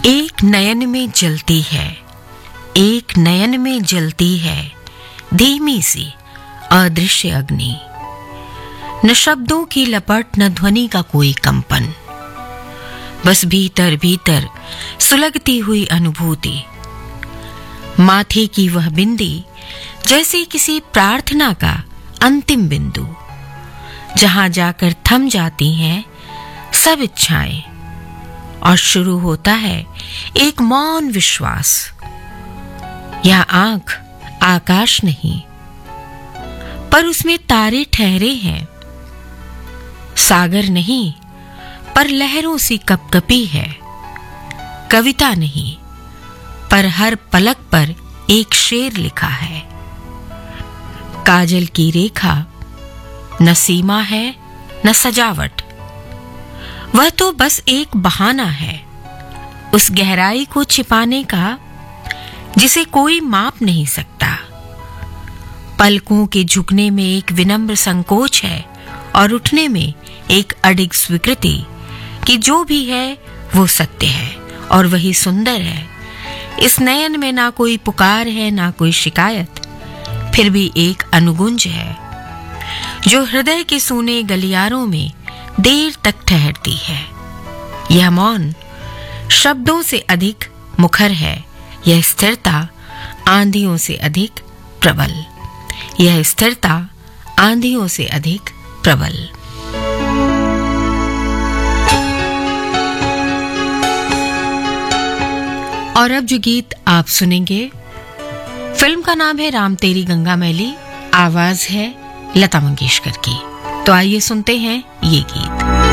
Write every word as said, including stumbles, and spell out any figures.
एक नयन में जलती है, एक नयन में जलती है धीमी सी अदृश्य अग्नि। न शब्दों की लपट, न ध्वनि का कोई कंपन, बस भीतर भीतर सुलगती हुई अनुभूति। माथे की वह बिंदी जैसे किसी प्रार्थना का अंतिम बिंदु, जहां जाकर थम जाती हैं सब इच्छाएं और शुरू होता है एक मौन विश्वास। यह आंख आकाश नहीं, पर उसमें तारे ठहरे हैं। सागर नहीं, पर लहरों सी कपकपी है। कविता नहीं, पर हर पलक पर एक शेर लिखा है। काजल की रेखा न सीमा है न सजावट, वह तो बस एक बहाना है उस गहराई को छिपाने का जिसे कोई माप नहीं सकता। पलकों के झुकने में एक विनम्र संकोच है और उठने में एक अडिग स्वीकृति कि जो भी है वो सत्य है और वही सुंदर है। इस नयन में ना कोई पुकार है ना कोई शिकायत, फिर भी एक अनुगुंज है जो हृदय के सूने गलियारों में देर तक ठहरती है। यह मौन शब्दों से अधिक मुखर है, यह स्थिरता आंधियों से अधिक प्रबल, यह स्थिरता आंधियों से अधिक प्रबल। और अब जो गीत आप सुनेंगे, फिल्म का नाम है राम तेरी गंगा मैली, आवाज है लता मंगेशकर की। तो आइए सुनते हैं ये गीत।